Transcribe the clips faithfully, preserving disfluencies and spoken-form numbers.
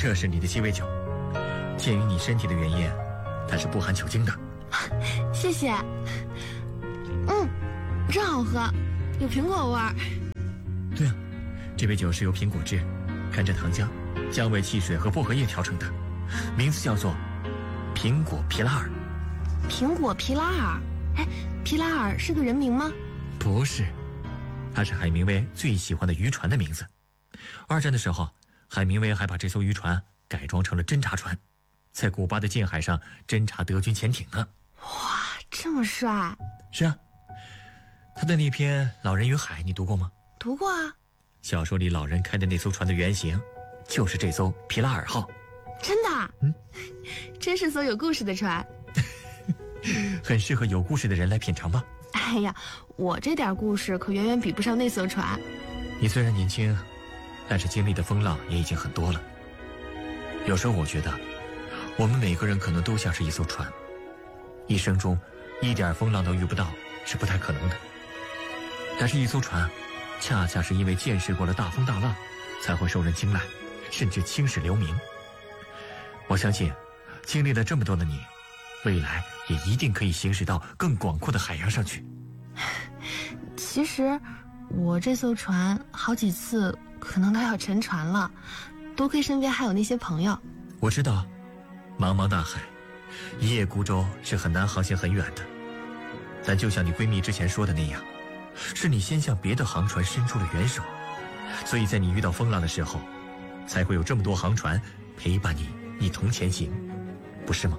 这是你的鸡尾酒，鉴于你身体的原因，它是不含酒精的。 谢谢。嗯，真好喝，有苹果味儿。 对啊，这杯酒是由苹果汁、甘蔗糖浆、姜味汽水和薄荷叶调成的，名字叫做苹果皮拉尔。 苹果皮拉尔？哎，皮拉尔是个人名吗？ 不是，它是海明威最喜欢的渔船的名字。二战的时候，海明威还把这艘渔船改装成了侦察船，在古巴的近海上侦察德军潜艇呢。 哇，这么帅！ 是啊，他的那篇《老人与海》你读过吗？ 读过啊。 小说里老人开的那艘船的原型就是这艘皮拉尔号。 真的？ 嗯， 真是艘有故事的船。 很适合有故事的人来品尝吧。 哎呀，我这点故事可远远比不上那艘船。 你虽然年轻，但是经历的风浪也已经很多了。有时候我觉得，我们每个人可能都像是一艘船，一生中一点风浪都遇不到是不太可能的。但是一艘船，恰恰是因为见识过了大风大浪，才会受人青睐，甚至青史留名。我相信，经历了这么多的你，未来也一定可以行驶到更广阔的海洋上去。 其实我这艘船好几次可能都要沉船了，多亏身边还有那些朋友。 我知道，茫茫大海，一叶孤舟是很难航行很远的。但就像你闺蜜之前说的那样，是你先向别的航船伸出了援手，所以在你遇到风浪的时候，才会有这么多航船陪伴你一同前行，不是吗？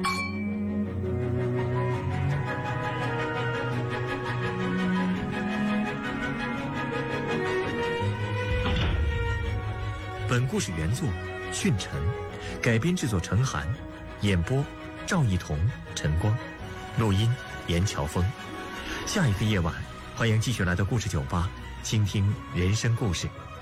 本故事原作训晨，改编制作陈寒，演播赵一彤、陈光，录音严乔峰。下一个夜晚，欢迎继续来到故事酒吧，倾听人生故事。